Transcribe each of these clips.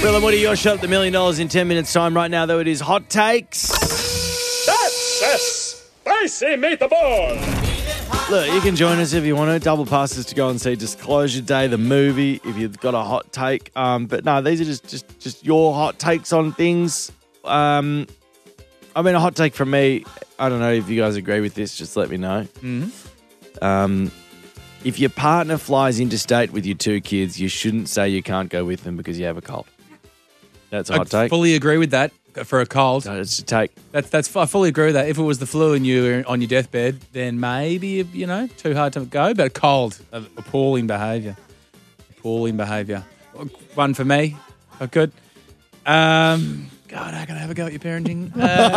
Will and Woody, your shot at the $1 million in 10 minutes' time. Right now, though, it is Hot Takes. That's a spicy meatball. Look, you can join us if you want to. Double passes to go and see Disclosure Day, the movie, if you've got a hot take. But no, these are just your hot takes on things. I mean, a hot take from me, I don't know if you guys agree with this, just let me know. Mm-hmm. If your partner flies interstate with your 2 kids, you shouldn't say you can't go with them because you have a cold. That's a hot take. I fully agree with that for a cold. No, it's a take. I fully agree with that. If it was the flu and you were on your deathbed, then maybe, too hard to go. But a cold, appalling behaviour. Appalling behaviour. One for me. Oh, good. God, how can I have a go at your parenting?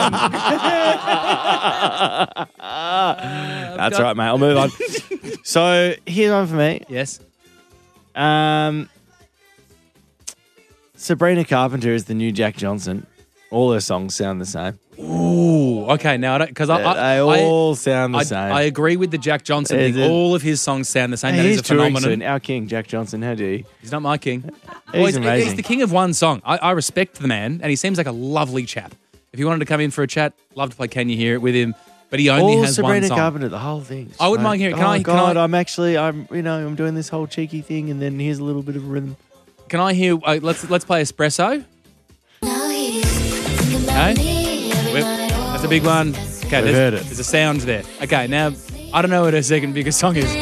That's right, mate. I'll move on. So here's one for me. Yes. Sabrina Carpenter is the new Jack Johnson. All her songs sound the same. Ooh, okay. Now, because they all sound the same. I agree with the Jack Johnson thing. All of his songs sound the same. That is a phenomenon. Soon. Our king, Jack Johnson. How do you? He's not my king. He's amazing. He's the king of one song. I respect the man, and he seems like a lovely chap. If he wanted to come in for a chat, love to play Can You Hear It with him. But he only has Sabrina one song. Carpenter, the whole thing. I wouldn't mind hearing. I'm doing this whole cheeky thing, and then here's a little bit of rhythm. Can I hear? Let's play Espresso. Okay, that's a big one. Okay, there's a sound there. Okay, now I don't know what her second biggest song is.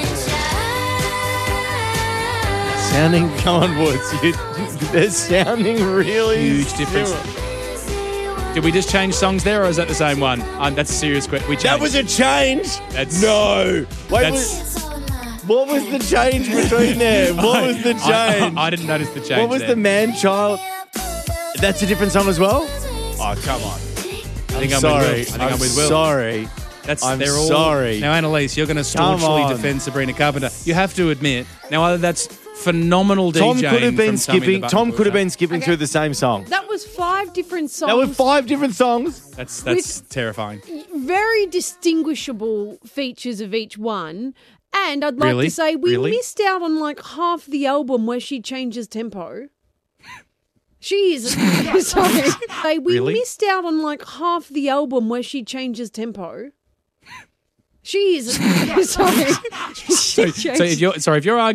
Sounding, come on, Woods. They're sounding really huge difference. Did we just change songs there, or is that the same one? That's a serious question. That was a change. No. What was the change between there? What was the change? I didn't notice the change. What was the man-child? That's a different song as well? Oh, come on. I'm sorry. I'm with Will. Sorry. They're all sorry. Now, Annalise, you're going to staunchly defend Sabrina Carpenter. You have to admit. Now, either that's phenomenal DJing. Tom could have been skipping through the same song. That was 5 different songs. That were 5 different songs. That's terrifying. Very distinguishable features of each one. And I'd like to say we missed out on like half the album where she changes tempo. She is sorry. We missed out on like half the album where she changes tempo. She is sorry. So if you're arguing